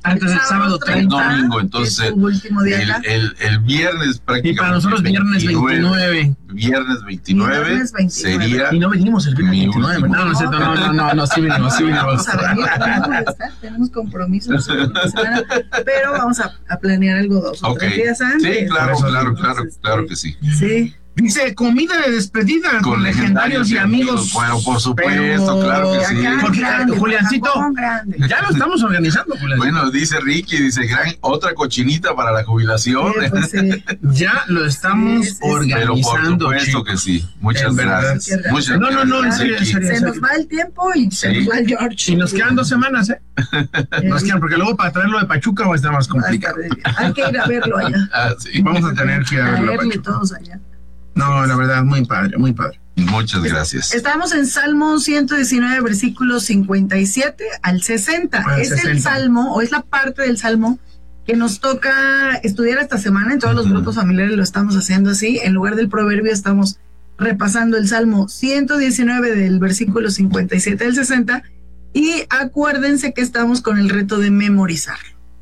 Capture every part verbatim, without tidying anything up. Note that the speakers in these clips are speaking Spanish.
Ah, entonces el sábado treinta. El domingo, entonces es último día el, acá. el, el viernes prácticamente. Y para nosotros viernes veintinueve. Viernes veintinueve, Viernes veintinueve. sería. Y no venimos el viernes mi veintinueve. último. No, no, no, no, no, no, no, sí venimos, sí venimos. Vamos a venir, vamos a estar, tenemos compromisos el fin de semana, pero vamos a, a planear algo dos o Okay. tres días antes. Sí, claro, claro, Entonces, claro, claro que sí. Sí. Dice, comida de despedida con, Con legendarios y amigos. Bueno, por supuesto, Pero- claro que sí. Acá, Porque, grande, Juliancito, Japón grande. ya lo estamos organizando, Juliancito. Bueno, dice Ricky, dice, gran, otra cochinita para la jubilación. Sí, pues, sí. Ya lo estamos Sí, sí, sí. Pero por organizando, supuesto chicos. que sí. Muchas En verdad. gracias. Sí, Muchas No, no, no, en gracias, serio, en Ricky. serio. Se nos va el tiempo y se Sí. nos va el George. Y nos quedan dos semanas, ¿eh? Nos quedan, porque luego para traerlo de Pachuca va a estar más complicado. Hay que ir a verlo allá. Ah, sí. Vamos a tener que ir a verlo a Traerle Pachuca. todos allá. No, la verdad, muy padre, muy padre. Muchas gracias. Estamos en Salmo ciento diecinueve, versículos cincuenta y siete al sesenta. Al es el sesenta. salmo, o es la parte del salmo que nos toca estudiar esta semana. En todos los Ujú. grupos familiares lo estamos haciendo así. En lugar del proverbio estamos repasando el Salmo ciento diecinueve del versículo cincuenta y siete al sesenta. Y acuérdense que estamos con el reto de memorizar.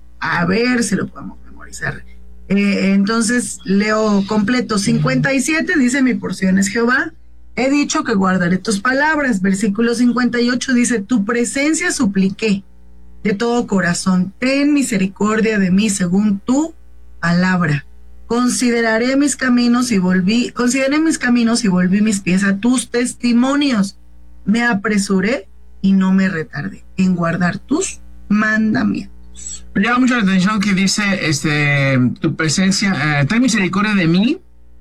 A ver si lo podemos memorizar. Eh, entonces leo completo. cincuenta y siete dice: mi porción es Jehová, he dicho que guardaré tus palabras. Versículo cincuenta y ocho dice: tu presencia supliqué de todo corazón, ten misericordia de mí según tu palabra. Consideraré mis caminos y volví, consideré mis caminos y volví mis pies a tus testimonios. Me apresuré y no me retardé en guardar tus mandamientos. Me llama mucho la atención que dice, este, tu presencia, eh, ten misericordia de mí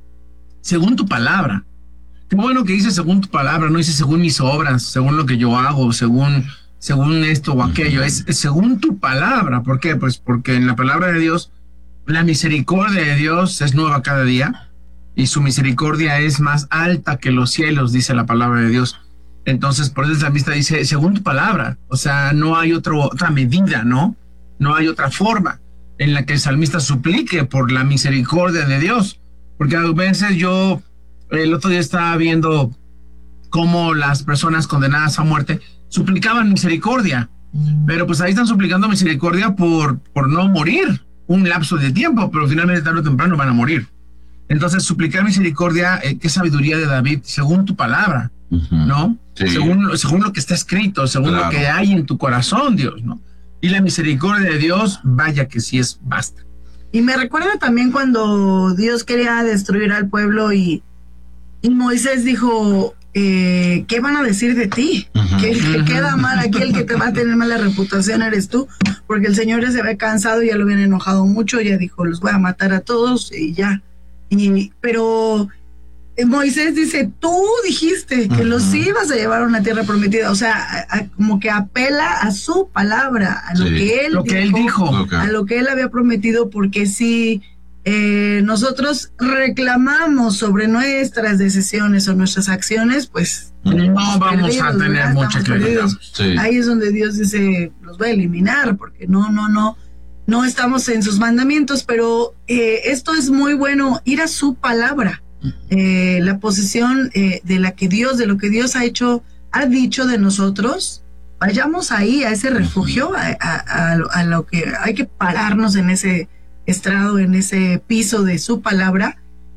según tu palabra. Qué bueno que dice según tu palabra, no dice según mis obras, según lo que yo hago, según, según esto o aquello, es, es según tu palabra. ¿Por qué? Pues porque en la palabra de Dios, la misericordia de Dios es nueva cada día y su misericordia es más alta que los cielos, dice la palabra de Dios. Entonces, por eso el salmista dice, según tu palabra, o sea, no hay otro, otra medida, ¿no? No hay otra forma en la que el salmista suplique por la misericordia de Dios. Porque a veces yo, el otro día estaba viendo cómo las personas condenadas a muerte suplicaban misericordia. Pero pues ahí están suplicando misericordia por, por no morir un lapso de tiempo, pero finalmente tarde o temprano van a morir. Entonces, suplicar misericordia, eh, qué sabiduría de David, según tu palabra, Ujú. ¿no? Sí. Según, según lo que está escrito, según Claro. lo que hay en tu corazón, Dios, ¿no? Y la misericordia de Dios, vaya que sí es basta. Y me recuerda también cuando Dios quería destruir al pueblo y, y Moisés dijo, eh, ¿qué van a decir de ti? Ujú. Que el que queda mal aquí, el que te va a tener mala reputación eres tú, porque el Señor ya se había cansado, ya lo habían enojado mucho, ya dijo, los voy a matar a todos y ya. Y, pero eh, Moisés dice, tú dijiste que Ujú. los ibas a llevar a una tierra prometida, o sea, a- a- como que apela a su palabra, a lo Sí. que él Lo que él dijo. Ok. a lo que él había prometido, porque si eh, nosotros reclamamos sobre nuestras decisiones o nuestras acciones, pues No vamos perdidos, a tener ¿verdad? mucha Estamos claridad. perdidos. Sí. Ahí es donde Dios dice, los voy a eliminar, porque no, no, no, no estamos en sus mandamientos, pero eh, esto es muy bueno, ir a su palabra, eh, la posición eh, de la que Dios, de lo que Dios ha hecho, ha dicho de nosotros. Vayamos ahí, a ese refugio, a, a- a lo- a lo que hay que pararnos en ese estrado, en ese piso de su palabra.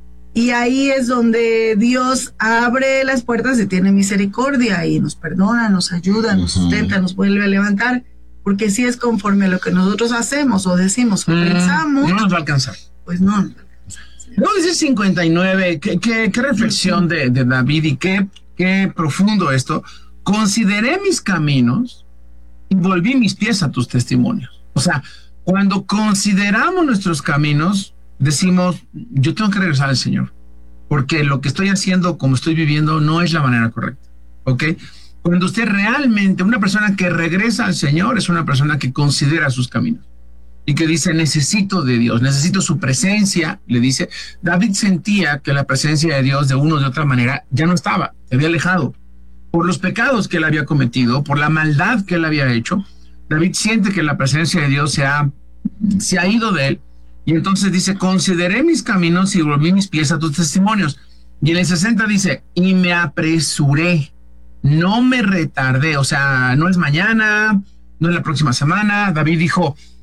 Y ahí es donde Dios abre las puertas y tiene misericordia y nos perdona, nos ayuda, nos Ujú. sustenta, nos vuelve a levantar, porque si es conforme a lo que nosotros hacemos o decimos o Mm, pensamos, no nos va a alcanzar. pues no. Luego dice cincuenta y nueve, qué, qué, qué reflexión de, de David y qué, qué profundo esto. Consideré mis caminos y volví mis pies a tus testimonios. O sea, cuando consideramos nuestros caminos, decimos, yo tengo que regresar al Señor, porque lo que estoy haciendo, como estoy viviendo, no es la manera correcta. ¿Ok? Cuando usted realmente, una persona que regresa al Señor, es una persona que considera sus caminos y que dice, necesito de Dios, necesito su presencia, le dice. David sentía que la presencia de Dios de una o de otra manera ya no estaba, se había alejado. Por los pecados que él había cometido, por la maldad que él había hecho, David siente que la presencia de Dios se ha, se ha ido de él. Y entonces dice, consideré mis caminos y volví mis pies a tus testimonios. Y en el sesenta dice, y me apresuré, no me retardé. O sea, no es mañana, no es la próxima semana. David dijo,